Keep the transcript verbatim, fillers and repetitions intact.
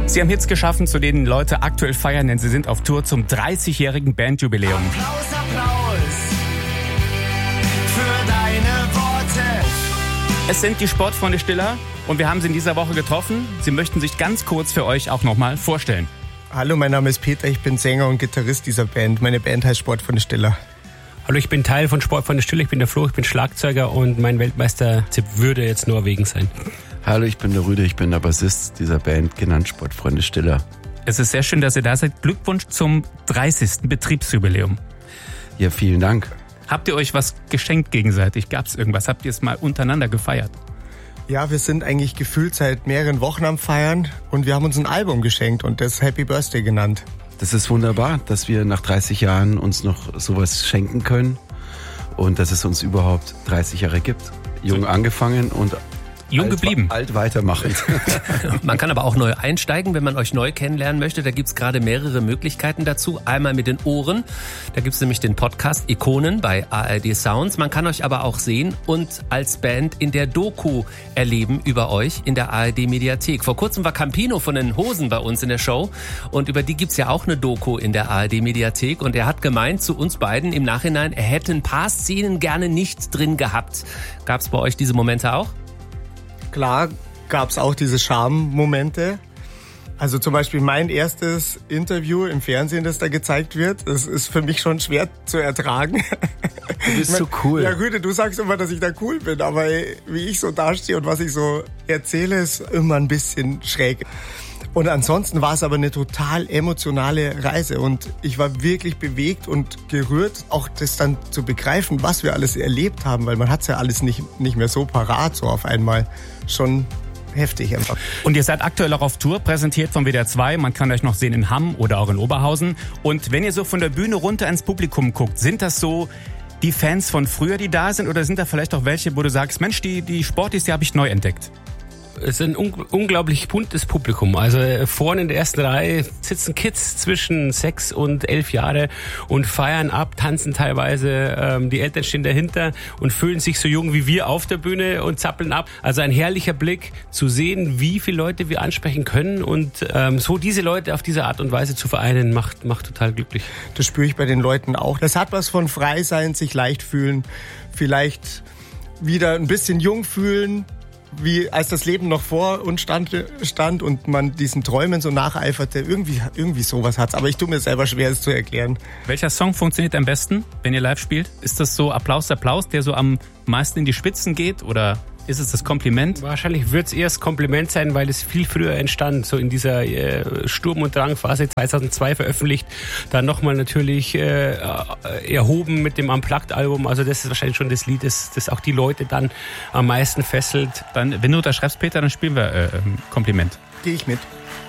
Sie haben Hits geschaffen, zu denen Leute aktuell feiern, denn sie sind auf Tour zum dreißigjährigen Bandjubiläum. Applaus, Applaus für deine Worte. Es sind die Sportfreunde Stiller und wir haben sie in dieser Woche getroffen. Sie möchten sich ganz kurz für euch auch nochmal vorstellen. Hallo, mein Name ist Peter, ich bin Sänger und Gitarrist dieser Band. Meine Band heißt Sportfreunde Stiller. Hallo, ich bin Teil von Sportfreunde Stiller, ich bin der Flo, ich bin Schlagzeuger und mein Weltmeister-Tipp würde jetzt Norwegen sein. Hallo, ich bin der Rüde, ich bin der Bassist dieser Band, genannt Sportfreunde Stiller. Es ist sehr schön, dass ihr da seid. Glückwunsch zum dreißigsten Betriebsjubiläum. Ja, vielen Dank. Habt ihr euch was geschenkt gegenseitig? Gab es irgendwas? Habt ihr es mal untereinander gefeiert? Ja, wir sind eigentlich gefühlt seit mehreren Wochen am Feiern und wir haben uns ein Album geschenkt und das Happy Birthday genannt. Das ist wunderbar, dass wir nach dreißig Jahren uns noch sowas schenken können und dass es uns überhaupt dreißig Jahre gibt. Jung angefangen und Jung alt, geblieben. Alt weitermachen. Man kann aber auch neu einsteigen, wenn man euch neu kennenlernen möchte. Da gibt's gerade mehrere Möglichkeiten dazu. Einmal mit den Ohren. Da gibt's nämlich den Podcast Ikonen bei A R D Sounds. Man kann euch aber auch sehen und als Band in der Doku erleben über euch in der A R D Mediathek. Vor kurzem war Campino von den Hosen bei uns in der Show und über die gibt's ja auch eine Doku in der A R D Mediathek und er hat gemeint zu uns beiden im Nachhinein, er hätte ein paar Szenen gerne nicht drin gehabt. Gab's bei euch diese Momente auch? Klar gab es auch diese Charme-Momente. Also zum Beispiel mein erstes Interview im Fernsehen, das da gezeigt wird, das ist für mich schon schwer zu ertragen. Du bist so cool. Ja, Rüde, du sagst immer, dass ich da cool bin, aber wie ich so dastehe und was ich so erzähle, ist immer ein bisschen schräg. Und ansonsten war es aber eine total emotionale Reise und ich war wirklich bewegt und gerührt, auch das dann zu begreifen, was wir alles erlebt haben, weil man hat es ja alles nicht, nicht mehr so parat, so auf einmal. Schon heftig einfach. Und ihr seid aktuell auch auf Tour, präsentiert von W D R zwei. Man kann euch noch sehen in Hamm oder auch in Oberhausen. Und wenn ihr so von der Bühne runter ins Publikum guckt, sind das so die Fans von früher, die da sind? Oder sind da vielleicht auch welche, wo du sagst, Mensch, die, die Sportis, die habe ich neu entdeckt? Es ist ein un- unglaublich buntes Publikum. Also vorne in der ersten Reihe sitzen Kids zwischen sechs und elf Jahre und feiern ab, tanzen teilweise. Ähm, die Eltern stehen dahinter und fühlen sich so jung wie wir auf der Bühne und zappeln ab. Also ein herrlicher Blick zu sehen, wie viele Leute wir ansprechen können und ähm, so diese Leute auf diese Art und Weise zu vereinen, macht, macht total glücklich. Das spüre ich bei den Leuten auch. Das hat was von frei sein, sich leicht fühlen, vielleicht wieder ein bisschen jung fühlen, wie als das Leben noch vor uns stand, stand und man diesen Träumen so nacheiferte. Irgendwie, irgendwie sowas hat's. Aber ich tue mir selber schwer, es zu erklären. Welcher Song funktioniert am besten, wenn ihr live spielt? Ist das so Applaus, Applaus, der so am meisten in die Spitzen geht? Oder ist es das Kompliment? Wahrscheinlich wird es eher das Kompliment sein, weil es viel früher entstand, so in dieser äh, Sturm- und Drangphase zweitausendzwei veröffentlicht, dann nochmal natürlich äh, erhoben mit dem Unplugged-Album, also das ist wahrscheinlich schon das Lied, das, das auch die Leute dann am meisten fesselt. Dann, wenn du unterschreibst, Peter, dann spielen wir äh, Kompliment. Gehe ich mit.